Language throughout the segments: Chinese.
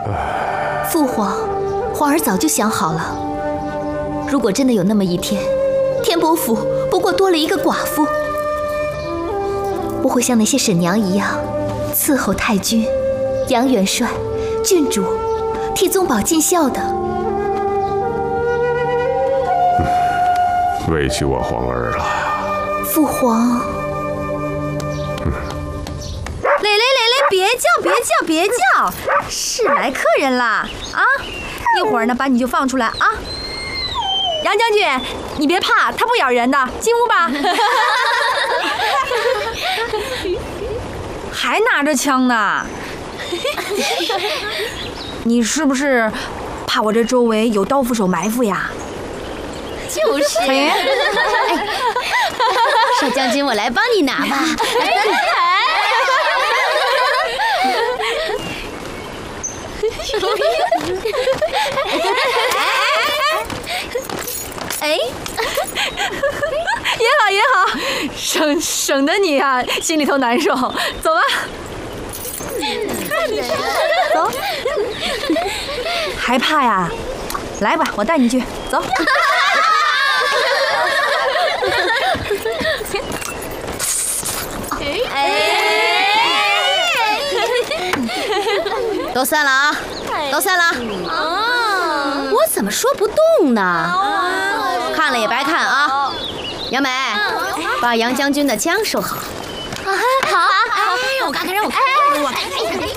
父皇，皇儿早就想好了。如果真的有那么一天，天伯府不过多了一个寡妇，我会像那些婶娘一样，伺候太君、杨元帅、郡主，替宗保尽孝的。 委屈我皇儿了。 父皇。 蕾蕾，别叫，是来客人啦啊！一会儿呢，把你就放出来啊。杨将军，你别怕，他不咬人的，进屋吧。还拿着枪呢？你是不是怕我这周围有刀斧手埋伏呀？ 就是。 哎， 少将军，我来帮你拿吧。哎， 也好，省得你啊心里头难受。走吧，走。害怕呀？来吧，我带你去，走。 都散了啊！都散了！我怎么说不动呢？看了也白看啊！杨梅，把杨将军的枪收好。好。哎，我看看，让我看看，我看看。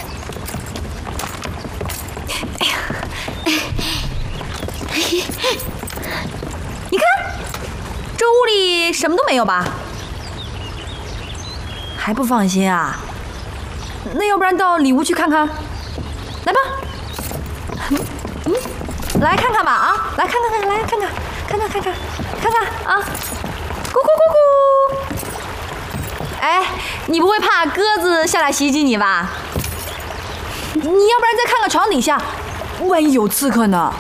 你看，这屋里什么都没有吧？还不放心啊？那要不然到里屋去看看？来吧，来看看吧啊！来看看啊！咕咕咕咕！哎，你不会怕鸽子下来袭击你吧？你要不然再看看床底下，万一有刺客呢？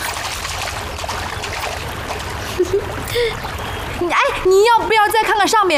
哎，你要不要再看看上面？